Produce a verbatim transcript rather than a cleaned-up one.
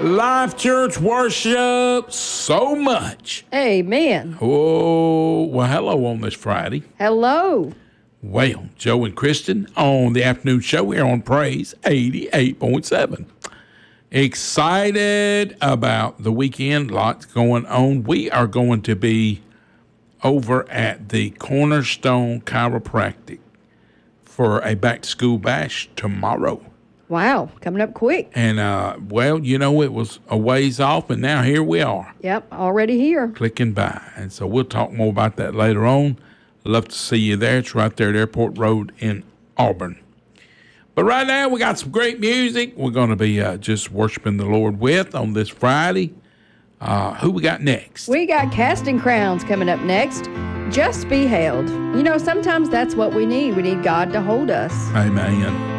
Life Church worship so much. Amen. Oh, well, hello on this Friday. Hello. Well, Joe and Kristen on the afternoon show here on Praise eighty-eight point seven. Excited about the weekend. Lots going on. We are going to be over at the Cornerstone Chiropractic for a back-to-school bash tomorrow. Wow, coming up quick. And, uh, well, you know, it was a ways off, and now here we are. Yep, already here. Clicking by. And so we'll talk more about that later on. Love to see you there. It's right there at Airport Road in Auburn. But right now, we got some great music we're going to be uh, just worshiping the Lord with on this Friday. Uh, who we got next? We got Casting Crowns coming up next. Just be held. You know, sometimes that's what we need. We need God to hold us. Amen.